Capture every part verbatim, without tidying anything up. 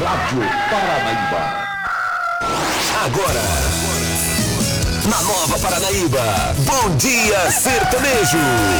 Rádio Paranaíba. Agora, na Nova Paranaíba, Bom Dia Sertanejo.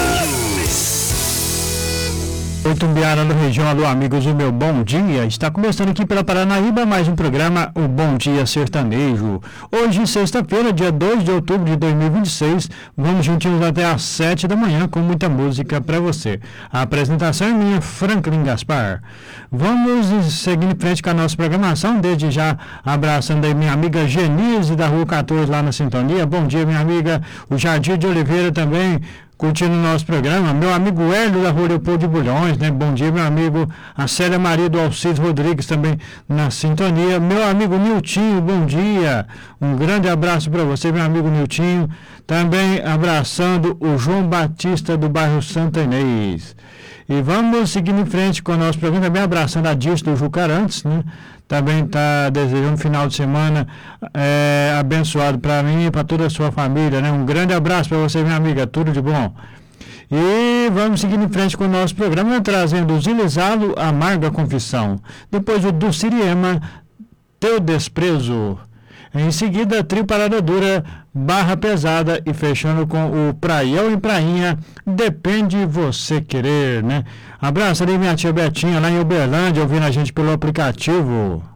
Oi, Tumbiara da região, alô amigos, o meu bom dia. Está começando aqui pela Paranaíba mais um programa, o Bom Dia Sertanejo. Hoje, sexta-feira, dia dois de outubro de dois mil e vinte e seis, vamos juntinhos até às sete da manhã com muita música para você. A apresentação é minha, Franklin Gaspar. Vamos seguir em frente com a nossa programação, desde já abraçando aí minha amiga Genise da Rua quatorze lá na sintonia. Bom dia, minha amiga. O Jardim de Oliveira também curtindo o nosso programa, meu amigo Hélio da Rua Leopoldo de Bulhões, né? Bom dia, meu amigo. A Célia Maria do Alcides Rodrigues também na sintonia. Meu amigo Niltinho, bom dia. Um grande abraço para você, meu amigo Niltinho. Também abraçando o João Batista do bairro Santa Inês. E vamos seguindo em frente com o nosso programa, também abraçando a Dirce do Jucarantes, né? Também está desejando um final de semana é, abençoado para mim e para toda a sua família, né? Um grande abraço para você, minha amiga, tudo de bom. E vamos seguindo em frente com o nosso programa, trazendo o Zilizalo, Amarga Confissão. Depois o do Siriema, Teu Desprezo. Em seguida, Trio Parada Dura, Barra Pesada e fechando com o Praião e Prainha, Depende Você Querer, né? Abraço ali minha tia Betinha lá em Uberlândia, ouvindo a gente pelo aplicativo.